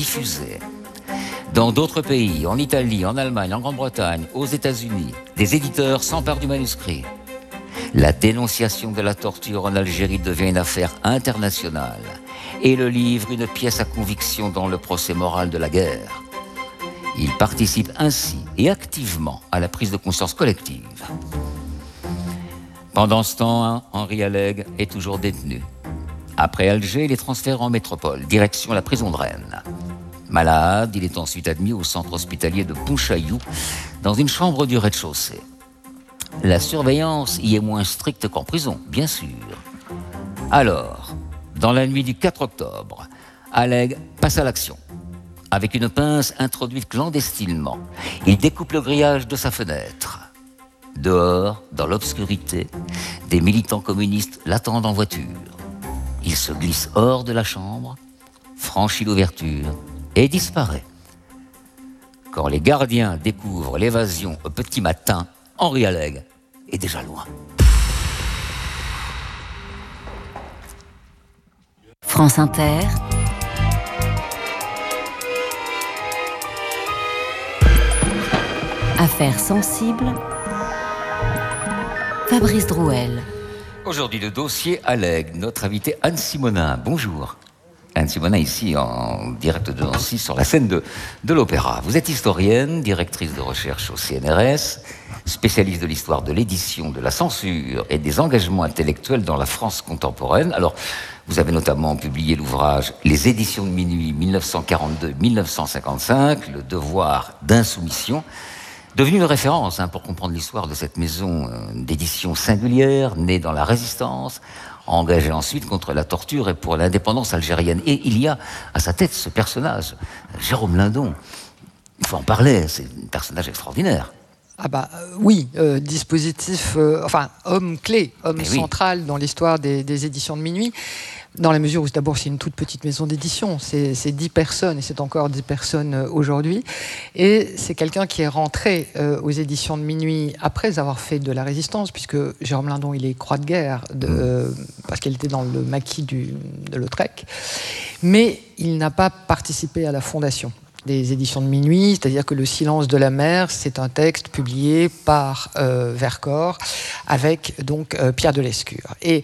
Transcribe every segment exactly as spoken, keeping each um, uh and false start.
diffusée. Dans d'autres pays, en Italie, en Allemagne, en Grande-Bretagne, aux États-Unis, des éditeurs s'emparent du manuscrit. La dénonciation de la torture en Algérie devient une affaire internationale et le livre une pièce à conviction dans le procès moral de la guerre. Il participe ainsi et activement à la prise de conscience collective. Pendant ce temps, Henri Alleg est toujours détenu. Après Alger, il est transféré en métropole, direction la prison de Rennes. Malade, il est ensuite admis au centre hospitalier de Pontchaillou, dans une chambre du rez-de-chaussée. La surveillance y est moins stricte qu'en prison, bien sûr. Alors, dans la nuit du quatre octobre, Alleg passe à l'action. Avec une pince introduite clandestinement, il découpe le grillage de sa fenêtre. Dehors, dans l'obscurité, des militants communistes l'attendent en voiture. Il se glisse hors de la chambre, franchit l'ouverture et disparaît. Quand les gardiens découvrent l'évasion au petit matin, Henri Alleg est déjà loin. France Inter. Affaires sensibles. Fabrice Drouel. Aujourd'hui, le dossier Alleg. Notre invitée Anne Simonin. Bonjour. Anne Simonin, ici en direct de Nancy, sur la scène de, de l'Opéra. Vous êtes historienne, directrice de recherche au C N R S, spécialiste de l'histoire de l'édition, de la censure et des engagements intellectuels dans la France contemporaine. Alors, vous avez notamment publié l'ouvrage « Les éditions de minuit mille neuf cent quarante-deux à mille neuf cent cinquante-cinq », le devoir d'insoumission, devenu une référence hein, pour comprendre l'histoire de cette maison euh, d'édition singulière, née dans la Résistance, engagée ensuite contre la torture et pour l'indépendance algérienne. Et il y a à sa tête ce personnage, Jérôme Lindon. Il faut en parler, c'est un personnage extraordinaire. Ah bah euh, oui, euh, dispositif, euh, enfin homme clé, homme Mais central oui. dans l'histoire des, des éditions de minuit, dans la mesure où d'abord c'est une toute petite maison d'édition, c'est, c'est dix personnes et c'est encore dix personnes euh, aujourd'hui, et c'est quelqu'un qui est rentré euh, aux éditions de minuit après avoir fait de la résistance, puisque Jérôme Lindon il est croix de guerre, de, mmh. euh, parce qu'il était dans le maquis du, de Lautrec, mais il n'a pas participé à la fondation des éditions de minuit, c'est-à-dire que Le silence de la mer, c'est un texte publié par euh, Vercors avec donc euh, Pierre de Lescure. Et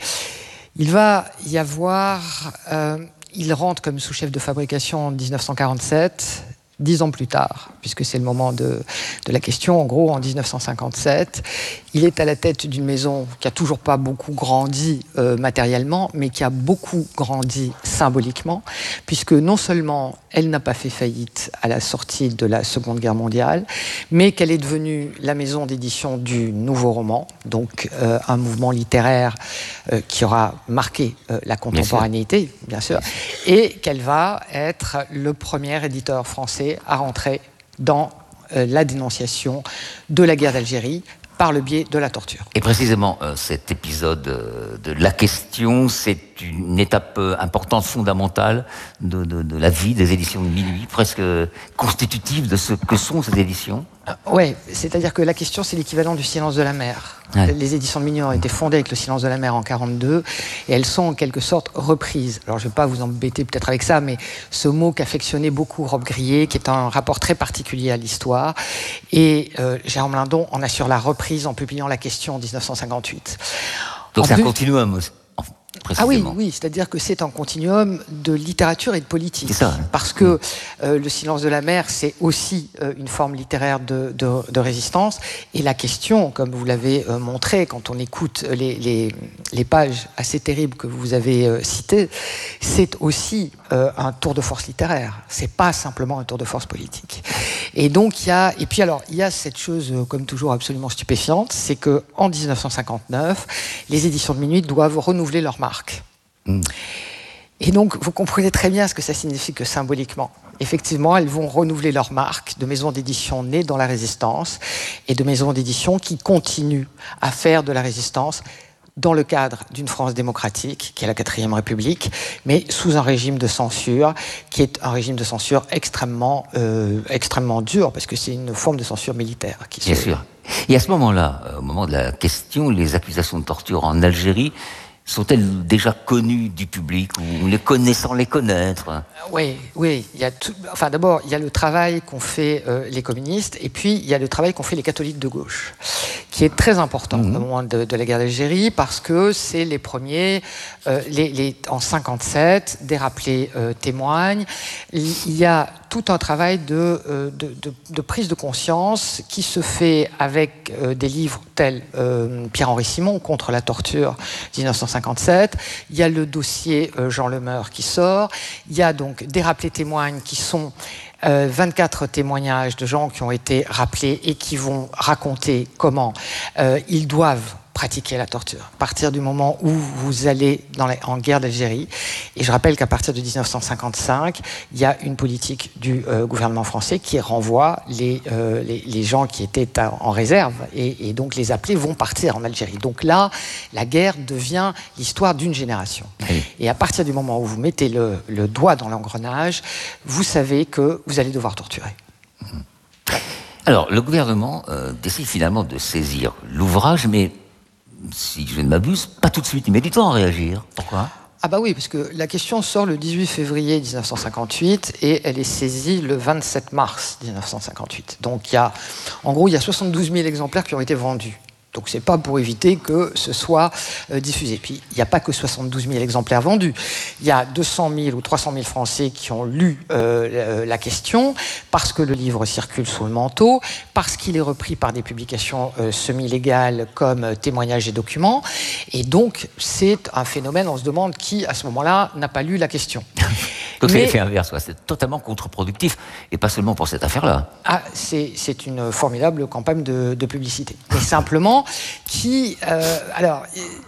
il va y avoir, euh, il rentre comme sous-chef de fabrication en dix-neuf cent quarante-sept, dix ans plus tard, puisque c'est le moment de, de la question. En gros, en dix-neuf cent cinquante-sept, il est à la tête d'une maison qui n'a toujours pas beaucoup grandi euh, matériellement, mais qui a beaucoup grandi symboliquement, puisque non seulement elle n'a pas fait faillite à la sortie de la Seconde Guerre mondiale, mais qu'elle est devenue la maison d'édition du nouveau roman, donc euh, un mouvement littéraire euh, qui aura marqué euh, la contemporanéité, bien sûr, bien sûr, et qu'elle va être le premier éditeur français à rentrer dans euh, la dénonciation de la guerre d'Algérie par le biais de la torture. Et précisément, euh, cet épisode euh, de la question, c'est une étape euh, importante, fondamentale de, de, de la vie des éditions de minuit, presque constitutive de ce que sont ces éditions. Euh, oui, c'est-à-dire que la question, c'est l'équivalent du silence de la mer. Ouais. Les éditions de minuit ont été fondées avec le silence de la mer en quarante-deux et elles sont en quelque sorte reprises. Alors je ne vais pas vous embêter peut-être avec ça, mais ce mot qu'affectionnait beaucoup Rob Grillet, qui est un rapport très particulier à l'histoire, et euh, Jérôme Lindon en assure la reprise en publiant La question en dix-neuf cent cinquante-huit. Donc en c'est plus, un continuum aussi. Ah oui, oui, c'est-à-dire que c'est un continuum de littérature et de politique. C'est ça. Parce que euh, Le silence de la mer, c'est aussi euh, une forme littéraire de, de, de résistance. Et la question, comme vous l'avez euh, montré quand on écoute les, les, les pages assez terribles que vous avez euh, citées, c'est aussi euh, un tour de force littéraire. C'est pas simplement un tour de force politique. Et donc il y a, et puis alors il y a cette chose euh, comme toujours absolument stupéfiante, c'est que en dix-neuf cent cinquante-neuf, les éditions de minuit doivent renouveler leur marque. Mmh. Et donc, vous comprenez très bien ce que ça signifie que symboliquement. Effectivement, elles vont renouveler leur marque de maisons d'édition nées dans la résistance et de maisons d'édition qui continuent à faire de la résistance dans le cadre d'une France démocratique, qui est la quatrième République, mais sous un régime de censure, qui est un régime de censure extrêmement, euh, extrêmement dur, parce que c'est une forme de censure militaire. Qui Bien se... sûr. Et à ce moment-là, au moment de la question, les accusations de torture en Algérie sont-elles déjà connues du public ou les connaissant les connaître? Oui, oui. Il y a tout, enfin, d'abord, il y a le travail qu'ont fait euh, les communistes, et puis il y a le travail qu'ont fait les catholiques de gauche, qui est très important mmh. au moment de, de la guerre d'Algérie, parce que c'est les premiers, euh, les, les, en cinquante-sept, des rappelés euh, témoignent. Il y a tout un travail de, euh, de, de, de prise de conscience qui se fait avec euh, des livres tels euh, Pierre-Henri Simon, Contre la torture, dix-neuf cent cinquante-sept. Il y a le dossier euh, Jean Lemeur qui sort. Il y a donc des rappelés témoignent qui sont euh, vingt-quatre témoignages de gens qui ont été rappelés et qui vont raconter comment euh, ils doivent pratiquer la torture, à partir du moment où vous allez dans la, en guerre d'Algérie. Et je rappelle qu'à partir de dix-neuf cent cinquante-cinq, il y a une politique du euh, gouvernement français qui renvoie les, euh, les, les gens qui étaient à, en réserve, et, et donc les appelés vont partir en Algérie. Donc là, la guerre devient l'histoire d'une génération. Oui. Et à partir du moment où vous mettez le, le doigt dans l'engrenage, vous savez que vous allez devoir torturer. Alors, le gouvernement euh, décide finalement de saisir l'ouvrage, mais si je ne m'abuse, pas tout de suite, il met du temps à réagir. Pourquoi ? Ah bah oui, parce que la question sort le dix-huit février dix-neuf cent cinquante-huit et elle est saisie le vingt-sept mars dix-neuf cent cinquante-huit. Donc il y a, en gros, il y a soixante-douze mille exemplaires qui ont été vendus. Donc c'est pas pour éviter que ce soit euh, diffusé. Puis il n'y a pas que soixante-douze mille exemplaires vendus. Il y a deux cent mille ou trois cent mille Français qui ont lu euh, la question parce que le livre circule sous le manteau, parce qu'il est repris par des publications euh, semi-légales comme euh, Témoignages et Documents. Et donc c'est un phénomène, on se demande qui à ce moment-là n'a pas lu la question. Donc c'est l'effet inverse, c'est totalement contre-productif, et pas seulement pour cette affaire-là. Ah, c'est, c'est une formidable campagne de, de publicité. Mais simplement, qui... Euh, alors...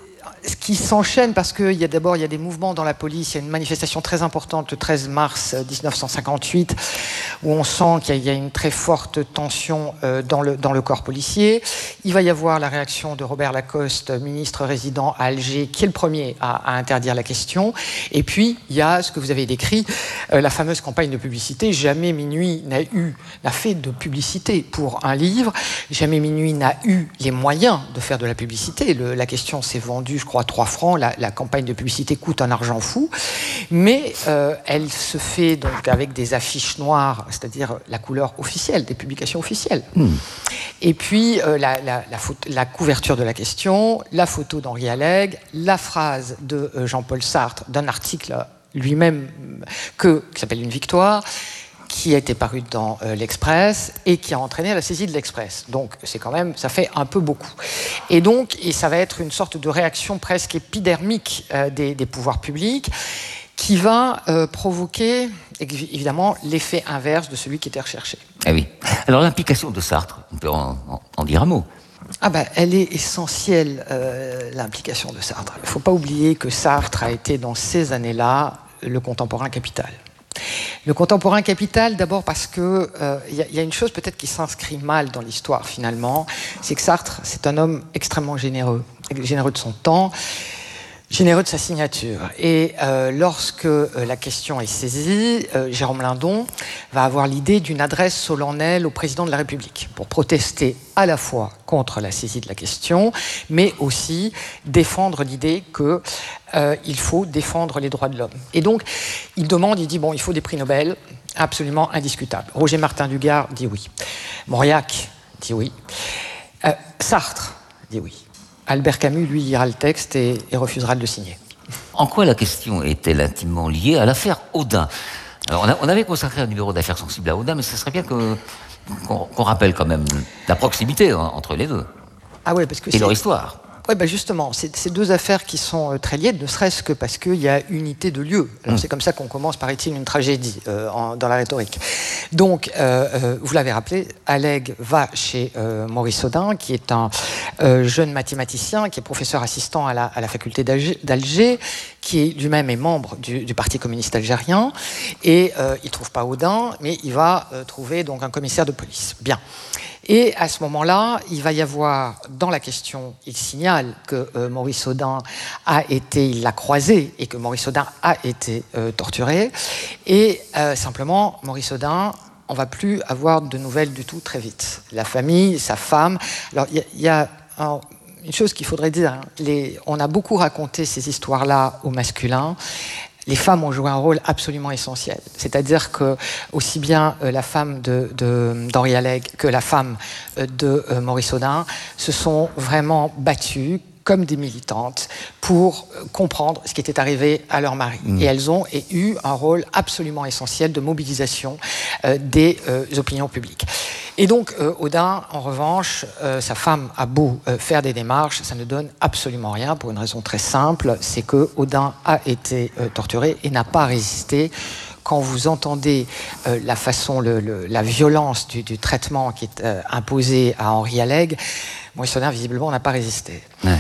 Ce qui s'enchaîne, parce qu'il y a d'abord il y a des mouvements dans la police, il y a une manifestation très importante le treize mars dix-neuf cent cinquante-huit où on sent qu'il y a une très forte tension dans le, dans le corps policier. Il va y avoir la réaction de Robert Lacoste, ministre résident à Alger, qui est le premier à, à interdire la question. Et puis il y a ce que vous avez décrit, la fameuse campagne de publicité. Jamais Minuit n'a eu, n'a fait de publicité pour un livre. Jamais Minuit n'a eu les moyens de faire de la publicité. Le, la question s'est vendue, je crois, à trois francs, la, la campagne de publicité coûte un argent fou, mais euh, elle se fait donc avec des affiches noires, c'est-à-dire la couleur officielle, des publications officielles. Mmh. Et puis euh, la, la, la, photo, la couverture de la question, la photo d'Henri Alleg, la phrase de euh, Jean-Paul Sartre d'un article lui-même que, qui s'appelle Une victoire, qui a été paru dans euh, l'Express et qui a entraîné la saisie de l'Express. Donc, c'est quand même, ça fait un peu beaucoup. Et donc, et ça va être une sorte de réaction presque épidermique euh, des, des pouvoirs publics qui va euh, provoquer, évidemment, l'effet inverse de celui qui était recherché. Ah oui. Alors, l'implication de Sartre, on peut en, en, en dire un mot. Ah ben, elle est essentielle, euh, l'implication de Sartre. Il ne faut pas oublier que Sartre a été, dans ces années-là, le contemporain capital. Le contemporain capital, d'abord parce que euh, y, y a une chose peut-être qui s'inscrit mal dans l'histoire finalement, c'est que Sartre, c'est un homme extrêmement généreux, généreux de son temps, généreux de sa signature. Et euh, lorsque euh, la question est saisie, euh, Jérôme Lindon va avoir l'idée d'une adresse solennelle au président de la République pour protester à la fois contre la saisie de la question, mais aussi défendre l'idée que euh, il faut défendre les droits de l'homme. Et donc, il demande, il dit, bon, il faut des prix Nobel absolument indiscutables. Roger Martin Dugard dit oui. Mauriac dit oui. Euh, Sartre dit oui. Albert Camus, lui, lira le texte et, et refusera de le signer. En quoi la question est-elle intimement liée à l'affaire Audin ? Alors, on, a, on avait consacré un numéro d'affaires sensibles à Audin, mais ce serait bien que, qu'on, qu'on rappelle quand même la proximité hein, entre les deux. Ah ouais, parce que et c'est... leur histoire. Oui, ben justement, c'est ces deux affaires qui sont très liées, ne serait-ce que parce qu'il y a unité de lieu. Alors, mmh. C'est comme ça qu'on commence, paraît-il, une tragédie euh, en, dans la rhétorique. Donc, euh, euh, vous l'avez rappelé, Alleg va chez euh, Maurice Audin, qui est un euh, jeune mathématicien, qui est professeur assistant à la, à la faculté d'Alger, d'Alger, qui est, lui-même est membre du, du Parti communiste algérien, et euh, il ne trouve pas Audin, mais il va euh, trouver donc un commissaire de police. Bien. Et à ce moment-là, il va y avoir, dans la question, il signale que euh, Maurice Audin a été, il l'a croisé, et que Maurice Audin a été euh, torturé. Et euh, simplement, Maurice Audin, on ne va plus avoir de nouvelles du tout très vite. La famille, sa femme. Alors, il y, y a un, une chose qu'il faudrait dire, hein, les, on a beaucoup raconté ces histoires-là au masculin. Les femmes ont joué un rôle absolument essentiel. C'est-à-dire que aussi bien euh, la femme de, de, d'Henri Alleg que la femme euh, de euh, Maurice Audin se sont vraiment battues comme des militantes pour comprendre ce qui était arrivé à leur mari. Mmh. Et elles ont eu un rôle absolument essentiel de mobilisation euh, des euh, opinions publiques. Et donc, euh, Audin, en revanche, euh, sa femme a beau euh, faire des démarches, ça ne donne absolument rien pour une raison très simple, c'est que Audin a été euh, torturé et n'a pas résisté. Quand vous entendez euh, la façon, le, le, la violence du, du traitement qui est euh, imposé à Henri Alleg, Maurice Audin, visiblement, n'a pas résisté. Ouais.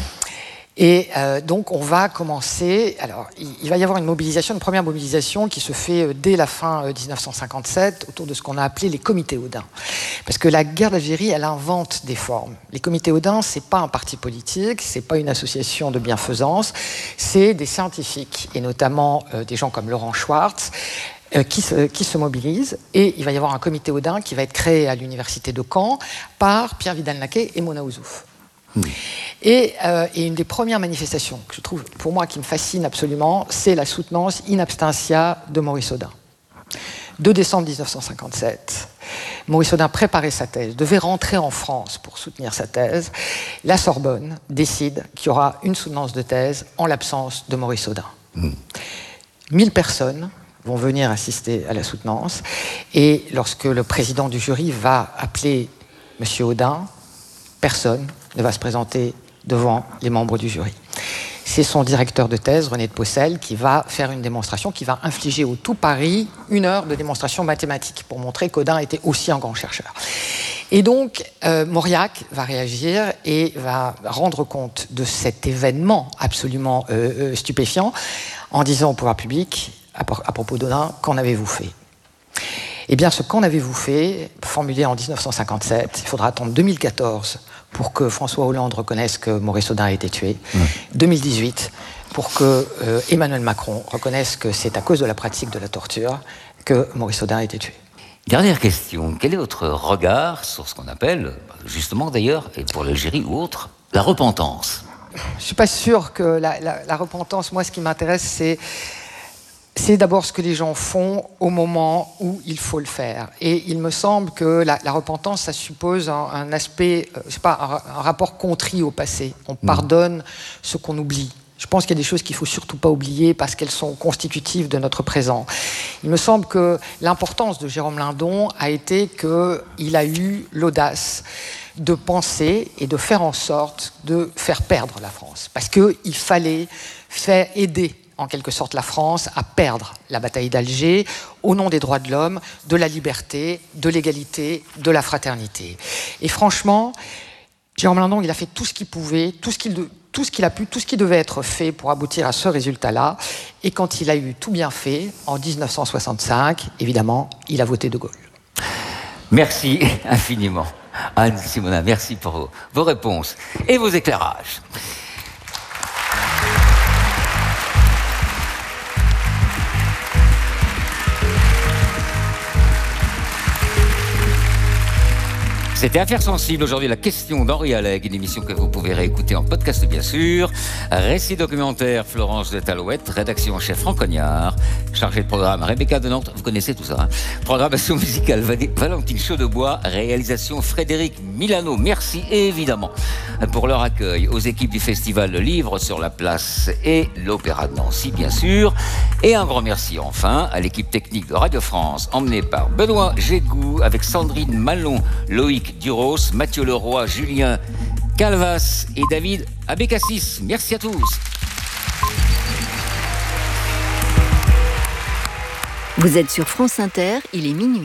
Et euh, donc, on va commencer... Alors, il, il va y avoir une mobilisation, une première mobilisation qui se fait euh, dès la fin euh, dix-neuf cent cinquante-sept, autour de ce qu'on a appelé les comités Audin. Parce que la guerre d'Algérie, elle invente des formes. Les comités Audin, c'est pas un parti politique, c'est pas une association de bienfaisance, c'est des scientifiques, et notamment euh, des gens comme Laurent Schwartz, euh, qui, se, qui se mobilisent. Et il va y avoir un comité Audin qui va être créé à l'université de Caen par Pierre Vidal-Naquet et Mona Ozouf. Mmh. Et, euh, et une des premières manifestations que je trouve, pour moi, qui me fascine absolument, c'est la soutenance in absentia de Maurice Audin. deux décembre dix-neuf cent cinquante-sept, Maurice Audin préparait sa thèse, devait rentrer en France pour soutenir sa thèse. La Sorbonne décide qu'il y aura une soutenance de thèse en l'absence de Maurice Audin. Mmh. mille personnes vont venir assister à la soutenance, et lorsque le président du jury va appeler M. Audin, personne ne va se présenter devant les membres du jury. C'est son directeur de thèse, René de Possel, qui va faire une démonstration, qui va infliger au tout Paris une heure de démonstration mathématique pour montrer qu'Audin était aussi un grand chercheur. Et donc, euh, Mauriac va réagir et va rendre compte de cet événement absolument euh, euh, stupéfiant en disant au pouvoir public, à, à propos d'Audin, qu'en avez-vous fait ? Eh bien, ce qu'en avez-vous fait, formulé en dix-neuf cent cinquante-sept, il faudra attendre deux mille quatorze pour que François Hollande reconnaisse que Maurice Audin a été tué, mmh. deux mille dix-huit pour que euh, Emmanuel Macron reconnaisse que c'est à cause de la pratique de la torture que Maurice Audin a été tué. Dernière question, quel est votre regard sur ce qu'on appelle, justement d'ailleurs, et pour l'Algérie ou autre, la repentance ? Je ne suis pas sûr que la, la, la repentance, moi ce qui m'intéresse, c'est... C'est d'abord ce que les gens font au moment où il faut le faire. Et il me semble que la, la repentance, ça suppose un, un aspect, euh, je sais pas, un, un rapport contrit au passé. On pardonne ce qu'on oublie. Je pense qu'il y a des choses qu'il ne faut surtout pas oublier parce qu'elles sont constitutives de notre présent. Il me semble que l'importance de Jérôme Lindon a été qu'il a eu l'audace de penser et de faire en sorte de faire perdre la France. Parce qu'il fallait faire aider en quelque sorte la France à perdre la bataille d'Alger au nom des droits de l'homme, de la liberté, de l'égalité, de la fraternité. Et franchement, Jérôme Lindon, il a fait tout ce qu'il pouvait, tout ce qu'il, tout ce qu'il a pu, tout ce qui devait être fait pour aboutir à ce résultat-là. Et quand il a eu tout bien fait, en dix-neuf cent soixante-cinq, évidemment, il a voté De Gaulle. Merci infiniment. Anne Simonin, merci pour vos, vos réponses et vos éclairages. C'était Affaires sensibles, aujourd'hui la question d'Henri Alleg, une émission que vous pouvez réécouter en podcast bien sûr. Récit documentaire Florence de Talouette, rédaction en chef Franck Cognard, chargé de programme Rebecca de Nantes, vous connaissez tout ça, hein. Programmation musicale Valentine Chaudebois, réalisation Frédéric Milano. Merci évidemment pour leur accueil aux équipes du festival Le Livre sur la Place et l'Opéra de Nancy bien sûr. Et un grand merci enfin à l'équipe technique de Radio France, emmenée par Benoît Gégou avec Sandrine Malon, Loïc Duros, Mathieu Leroy, Julien Calvas et David Abécassis. Merci à tous. Vous êtes sur France Inter, il est minuit.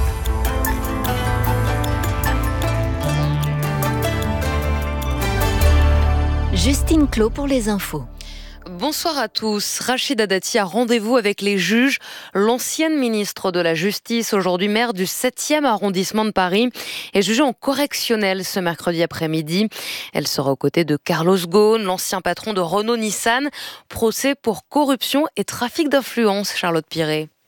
Justine Clos pour les infos. Bonsoir à tous. Rachida Dati a rendez-vous avec les juges. L'ancienne ministre de la Justice, aujourd'hui maire du septième arrondissement de Paris, est jugée en correctionnel ce mercredi après-midi. Elle sera aux côtés de Carlos Ghosn, l'ancien patron de Renault-Nissan. Procès pour corruption et trafic d'influence, Charlotte Piré.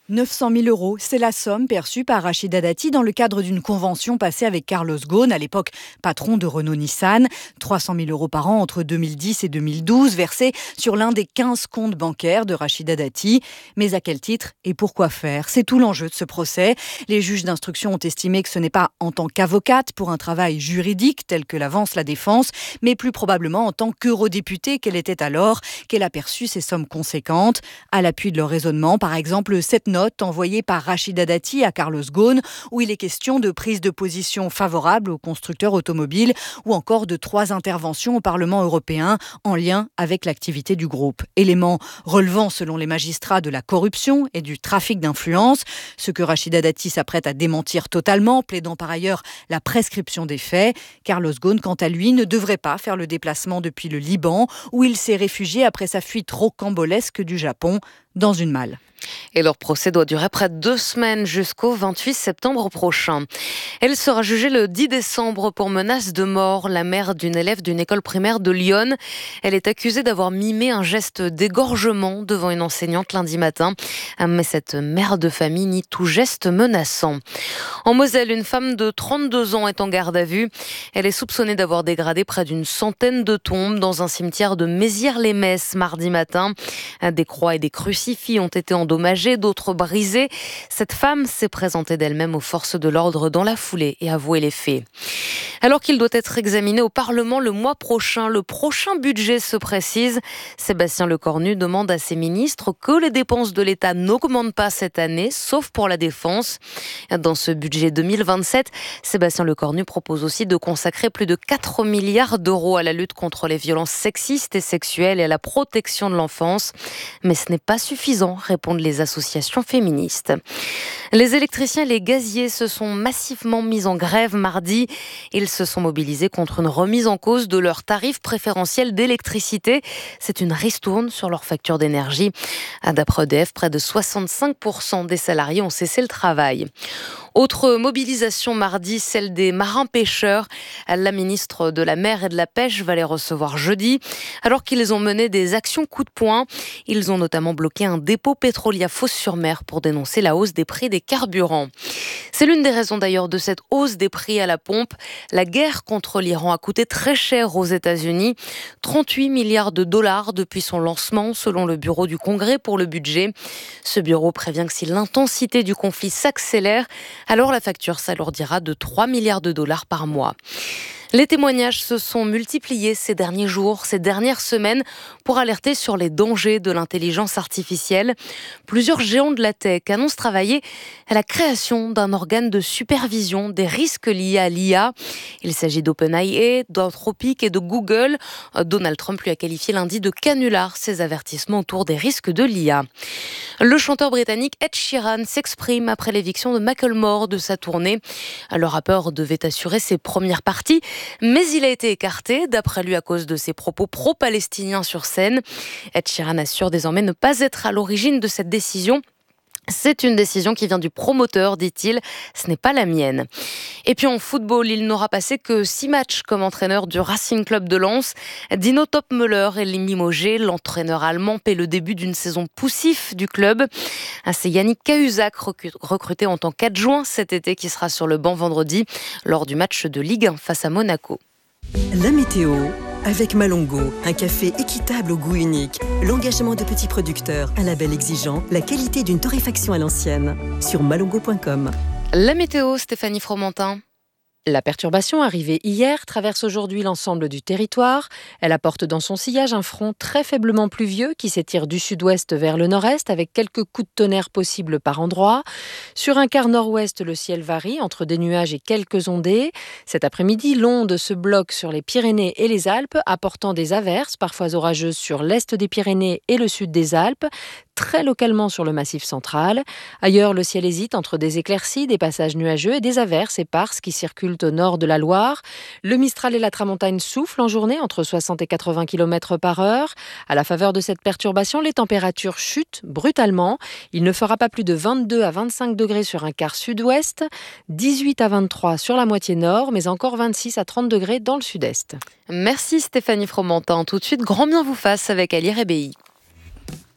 neuf cent mille euros, c'est la somme perçue par Rachida Dati dans le cadre d'une convention passée avec Carlos Ghosn, à l'époque patron de Renault-Nissan. trois cent mille euros par an entre deux mille dix et deux mille douze, versés sur l'un des quinze comptes bancaires de Rachida Dati. Mais à quel titre et pourquoi faire ? C'est tout l'enjeu de ce procès. Les juges d'instruction ont estimé que ce n'est pas en tant qu'avocate pour un travail juridique tel que l'avance la défense, mais plus probablement en tant qu'eurodéputée qu'elle était alors, qu'elle a perçu ces sommes conséquentes. À l'appui de leur raisonnement, par exemple, cette note envoyée par Rachida Dati à Carlos Ghosn, où il est question de prise de position favorable aux constructeurs automobiles ou encore de trois interventions au Parlement européen en lien avec l'activité du groupe. Éléments relevant, selon les magistrats, de la corruption et du trafic d'influence, ce que Rachida Dati s'apprête à démentir totalement, plaidant par ailleurs la prescription des faits. Carlos Ghosn, quant à lui, ne devrait pas faire le déplacement depuis le Liban, où il s'est réfugié après sa fuite rocambolesque du Japon dans une malle. Et leur procès doit durer près de deux semaines jusqu'au vingt-huit septembre prochain. Elle sera jugée le dix décembre pour menace de mort. La mère d'une élève d'une école primaire de Lyon. Elle est accusée d'avoir mimé un geste d'égorgement devant une enseignante lundi matin. Mais cette mère de famille nie tout geste menaçant. En Moselle, une femme de trente-deux ans est en garde à vue. Elle est soupçonnée d'avoir dégradé près d'une centaine de tombes dans un cimetière de Mézières-les-Messes mardi matin. Des croix et des crucifix ont été endommagés, d'autres brisés. Cette femme s'est présentée d'elle-même aux forces de l'ordre dans la foulée et a avoué les faits. Alors qu'il doit être examiné au Parlement le mois prochain, le prochain budget se précise. Sébastien Lecornu demande à ses ministres que les dépenses de l'État n'augmentent pas cette année, sauf pour la défense. Dans ce budget deux mille vingt-sept, Sébastien Lecornu propose aussi de consacrer plus de quatre milliards d'euros à la lutte contre les violences sexistes et sexuelles et à la protection de l'enfance. Mais ce n'est pas suffisant, répondent les associations féministes. Les électriciens et les gaziers se sont massivement mis en grève mardi. Ils se sont mobilisés contre une remise en cause de leurs tarifs préférentiels d'électricité. C'est une ristourne sur leur facture d'énergie. D'après E D F, près de soixante-cinq pour cent des salariés ont cessé le travail. Autre mobilisation mardi, celle des marins-pêcheurs. La ministre de la Mer et de la Pêche va les recevoir jeudi. Alors qu'ils ont mené des actions coup de poing, ils ont notamment bloqué un dépôt pétrolier à Fos-sur-Mer pour dénoncer la hausse des prix des carburants. C'est l'une des raisons d'ailleurs de cette hausse des prix à la pompe. La guerre contre l'Iran a coûté très cher aux États-Unis. trente-huit milliards de dollars depuis son lancement, selon le bureau du Congrès pour le budget. Ce bureau prévient que si l'intensité du conflit s'accélère, alors la facture s'alourdira de trois milliards de dollars par mois. Les témoignages se sont multipliés ces derniers jours, ces dernières semaines, pour alerter sur les dangers de l'intelligence artificielle. Plusieurs géants de la tech annoncent travailler à la création d'un organe de supervision des risques liés à l'I A. Il s'agit d'OpenAI, d'Anthropic et de Google. Donald Trump lui a qualifié lundi de canular ses avertissements autour des risques de l'I A. Le chanteur britannique Ed Sheeran s'exprime après l'éviction de Macklemore de sa tournée. Le rappeur devait assurer ses premières parties, mais il a été écarté, d'après lui, à cause de ses propos pro-palestiniens sur scène. Ed Sheeran assure désormais ne pas être à l'origine de cette décision. C'est une décision qui vient du promoteur, dit-il. Ce n'est pas la mienne. Et puis en football, il n'aura passé que six matchs comme entraîneur du Racing Club de Lens. Dino Topmöller est limogé. L'entraîneur allemand paie le début d'une saison poussif du club. C'est Yannick Cahuzac, recruté en tant qu'adjoint cet été, qui sera sur le banc vendredi lors du match de Ligue un face à Monaco. La météo avec Malongo, un café équitable au goût unique, l'engagement de petits producteurs, un label exigeant, la qualité d'une torréfaction à l'ancienne. Sur malongo point com. La météo, Stéphanie Fromentin. La perturbation arrivée hier traverse aujourd'hui l'ensemble du territoire. Elle apporte dans son sillage un front très faiblement pluvieux qui s'étire du sud-ouest vers le nord-est avec quelques coups de tonnerre possibles par endroits. Sur un quart nord-ouest, le ciel varie entre des nuages et quelques ondées. Cet après-midi, l'onde se bloque sur les Pyrénées et les Alpes, apportant des averses, parfois orageuses sur l'est des Pyrénées et le sud des Alpes, très localement sur le massif central. Ailleurs, le ciel hésite entre des éclaircies, des passages nuageux et des averses éparses qui circulent au nord de la Loire. Le Mistral et la Tramontane soufflent en journée entre soixante et quatre-vingts kilomètres par heure. À la faveur de cette perturbation, les températures chutent brutalement. Il ne fera pas plus de vingt-deux à vingt-cinq degrés sur un quart sud-ouest, dix-huit à vingt-trois sur la moitié nord, mais encore vingt-six à trente degrés dans le sud-est. Merci Stéphanie Fromentin. Tout de suite, grand bien vous fasse avec Ali Rebéi.